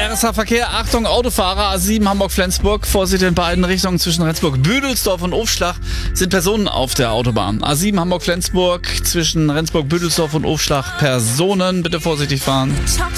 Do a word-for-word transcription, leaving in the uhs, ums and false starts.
R S H-Verkehr, Achtung, Autofahrer, A sieben Hamburg-Flensburg, Vorsicht in beiden Richtungen zwischen Rendsburg-Büdelsdorf und Ofschlach sind Personen auf der Autobahn. A sieben Hamburg-Flensburg zwischen Rendsburg-Büdelsdorf und Ofschlach Personen, bitte vorsichtig fahren.